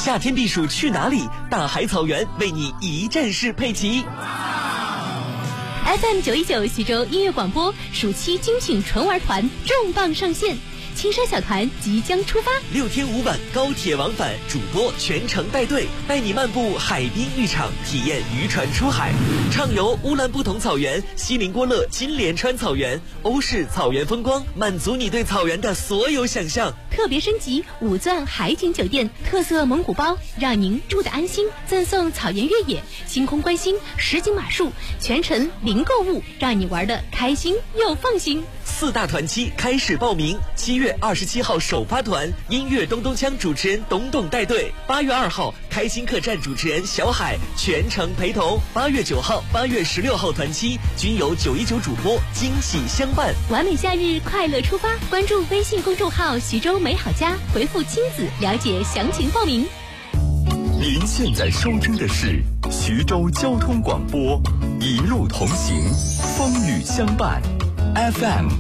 夏天避暑去哪里？大海草原为你一站式配齐。 FM 919徐州音乐广播暑期精品纯玩团重磅上线，青山小团即将出发 ，6天5晚高铁往返，主播全程带队，带你漫步海滨浴场，体验渔船出海，畅游乌兰布统草原、锡林郭勒金莲川草原、欧式草原风光，满足你对草原的所有想象。 特别升级5钻海景酒店，特色蒙古包，让您住得安心，赠送草原越野、星空观星、实景马术，全程零购物，让你玩得开心又放心。 4大团期开始报名，7月27号首发团，音乐咚咚锵主持人董董带队；8月2号开心客栈主持人小海全程陪同；8月9号、8月16号团期均由919主播惊喜相伴。 完美假日，快乐出发！关注微信公众号徐州美好家，回复亲子了解详情报名。 您现在收听的是徐州交通广播，一路同行，风雨相伴，FM